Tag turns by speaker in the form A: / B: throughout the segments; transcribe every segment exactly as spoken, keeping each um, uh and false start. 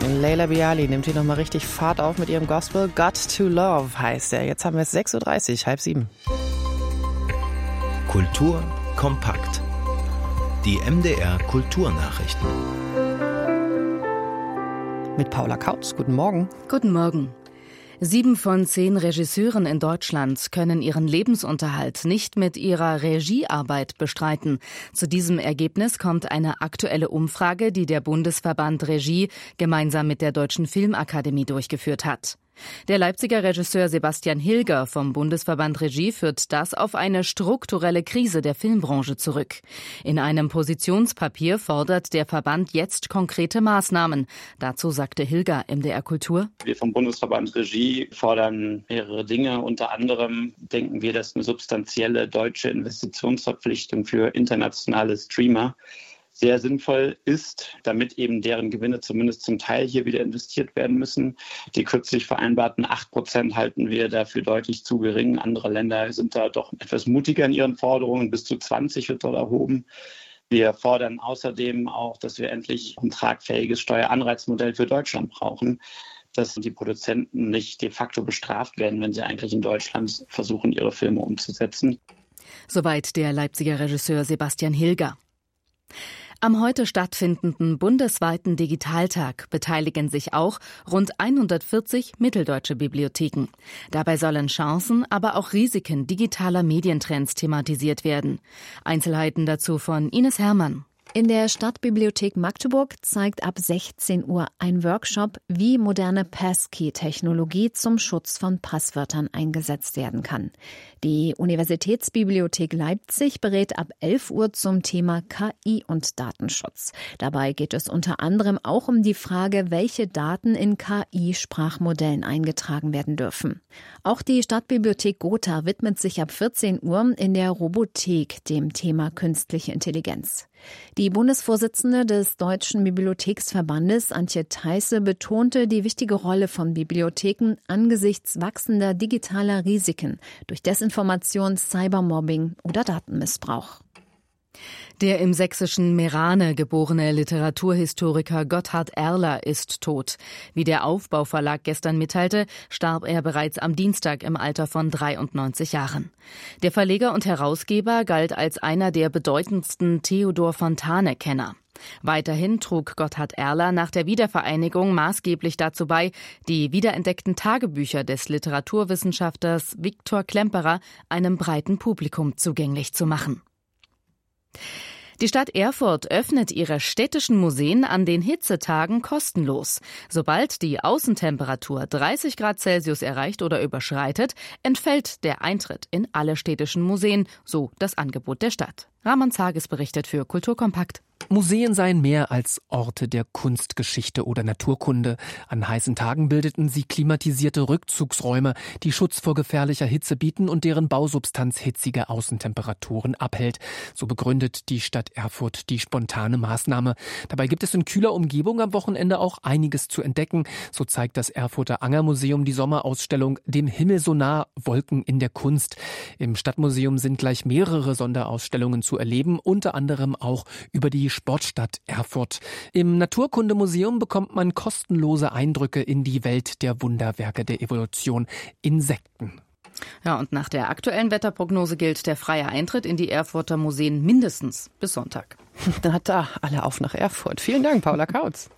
A: Leila Bialy nimmt hier nochmal richtig Fahrt auf mit ihrem Gospel. Got to Love heißt er. Jetzt haben wir es sechs Uhr dreißig, halb sieben.
B: Kultur kompakt. Die M D R Kulturnachrichten.
A: Mit Paula Kautz. Guten Morgen.
C: Guten Morgen. Sieben von zehn Regisseuren in Deutschland können ihren Lebensunterhalt nicht mit ihrer Regiearbeit bestreiten. Zu diesem Ergebnis kommt eine aktuelle Umfrage, die der Bundesverband Regie gemeinsam mit der Deutschen Filmakademie durchgeführt hat. Der Leipziger Regisseur Sebastian Hilger vom Bundesverband Regie führt das auf eine strukturelle Krise der Filmbranche zurück. In einem Positionspapier fordert der Verband jetzt konkrete Maßnahmen. Dazu sagte Hilger M D R Kultur:
D: Wir vom Bundesverband Regie fordern mehrere Dinge. Unter anderem denken wir, dass eine substanzielle deutsche Investitionsverpflichtung für internationale Streamer sehr sinnvoll ist, damit eben deren Gewinne zumindest zum Teil hier wieder investiert werden müssen. Die kürzlich vereinbarten acht Prozent halten wir dafür deutlich zu gering. Andere Länder sind da doch etwas mutiger in ihren Forderungen. Bis zu zwanzig wird dort erhoben. Wir fordern außerdem auch, dass wir endlich ein tragfähiges Steueranreizmodell für Deutschland brauchen, dass die Produzenten nicht de facto bestraft werden, wenn sie eigentlich in Deutschland versuchen, ihre Filme umzusetzen.
C: Soweit der Leipziger Regisseur Sebastian Hilger. Am heute stattfindenden bundesweiten Digitaltag beteiligen sich auch rund hundertvierzig mitteldeutsche Bibliotheken. Dabei sollen Chancen, aber auch Risiken digitaler Medientrends thematisiert werden. Einzelheiten dazu von Ines Herrmann.
E: In der Stadtbibliothek Magdeburg zeigt ab sechzehn Uhr ein Workshop, wie moderne Passkey-Technologie zum Schutz von Passwörtern eingesetzt werden kann. Die Universitätsbibliothek Leipzig berät ab elf Uhr zum Thema K I und Datenschutz. Dabei geht es unter anderem auch um die Frage, welche Daten in K I-Sprachmodellen eingetragen werden dürfen. Auch die Stadtbibliothek Gotha widmet sich ab vierzehn Uhr in der Robothek dem Thema künstliche Intelligenz. Die Bundesvorsitzende des Deutschen Bibliotheksverbandes, Antje Theisse, betonte die wichtige Rolle von Bibliotheken angesichts wachsender digitaler Risiken durch Desinformation, Cybermobbing oder Datenmissbrauch.
C: Der im sächsischen Meerane geborene Literaturhistoriker Gotthard Erler ist tot. Wie der Aufbau-Verlag gestern mitteilte, starb er bereits am Dienstag im Alter von dreiundneunzig Jahren. Der Verleger und Herausgeber galt als einer der bedeutendsten Theodor Fontane-Kenner. Weiterhin trug Gotthard Erler nach der Wiedervereinigung maßgeblich dazu bei, die wiederentdeckten Tagebücher des Literaturwissenschaftlers Viktor Klemperer einem breiten Publikum zugänglich zu machen. Die Stadt Erfurt öffnet ihre städtischen Museen an den Hitzetagen kostenlos. Sobald die Außentemperatur dreißig Grad Celsius erreicht oder überschreitet, entfällt der Eintritt in alle städtischen Museen, so das Angebot der Stadt. Rahman Zages berichtet für Kulturkompakt.
F: Museen seien mehr als Orte der Kunstgeschichte oder Naturkunde. An heißen Tagen bildeten sie klimatisierte Rückzugsräume, die Schutz vor gefährlicher Hitze bieten und deren Bausubstanz hitzige Außentemperaturen abhält. So begründet die Stadt Erfurt die spontane Maßnahme. Dabei gibt es in kühler Umgebung am Wochenende auch einiges zu entdecken. So zeigt das Erfurter Angermuseum die Sommerausstellung Dem Himmel so nah, Wolken in der Kunst. Im Stadtmuseum sind gleich mehrere Sonderausstellungen zu erleben, unter anderem auch über die Sportstadt Erfurt. Im Naturkundemuseum bekommt man kostenlose Eindrücke in die Welt der Wunderwerke der Evolution, Insekten.
C: Ja, und nach der aktuellen Wetterprognose gilt der freie Eintritt in die Erfurter Museen mindestens bis Sonntag.
A: Na da, alle auf nach Erfurt. Vielen Dank, Paula Kautz.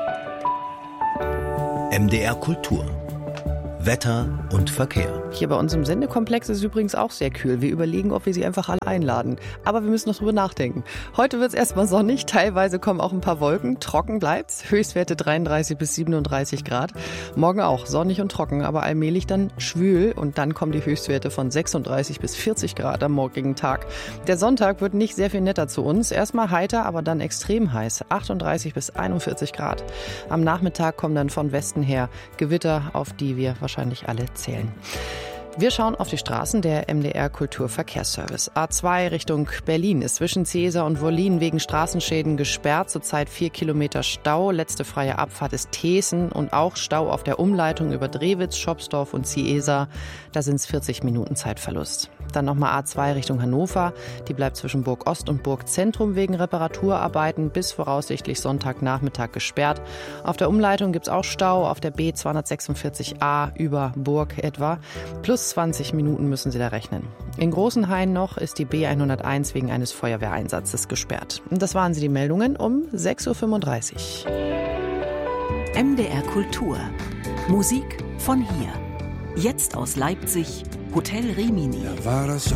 B: M D R Kultur. Wetter und Verkehr.
A: Hier bei uns im Sendekomplex ist es übrigens auch sehr kühl. Wir überlegen, ob wir sie einfach alle einladen. Aber wir müssen noch drüber nachdenken. Heute wird es erstmal sonnig. Teilweise kommen auch ein paar Wolken. Trocken bleibt's. Höchstwerte dreiunddreißig bis siebenunddreißig Grad. Morgen auch sonnig und trocken, aber allmählich dann schwül. Und dann kommen die Höchstwerte von sechsunddreißig bis vierzig Grad am morgigen Tag. Der Sonntag wird nicht sehr viel netter zu uns. Erstmal heiter, aber dann extrem heiß. achtunddreißig bis einundvierzig Grad. Am Nachmittag kommen dann von Westen her Gewitter, auf die wir wahrscheinlich alle zählen. Wir schauen auf die Straßen. Der M D R Kulturverkehrsservice. A zwei Richtung Berlin ist zwischen Cäsar und Wollin wegen Straßenschäden gesperrt. Zurzeit vier Kilometer Stau. Letzte freie Abfahrt ist Thesen und auch Stau auf der Umleitung über Drewitz, Schopsdorf und Ciesa. Da sind es vierzig Minuten Zeitverlust. Dann nochmal A zwei Richtung Hannover. Die bleibt zwischen Burg Ost und Burg Zentrum wegen Reparaturarbeiten bis voraussichtlich Sonntagnachmittag gesperrt. Auf der Umleitung gibt es auch Stau. Auf der B zweihundertsechsundvierzig a über Burg etwa. Plus zwanzig Minuten müssen Sie da rechnen. In Großenhain noch ist die B hunderteins wegen eines Feuerwehreinsatzes gesperrt. Und das waren sie die Meldungen um sechs Uhr fünfunddreißig.
G: M D R Kultur. Musik von hier. Jetzt aus Leipzig, Hotel Rimini.
H: Da war das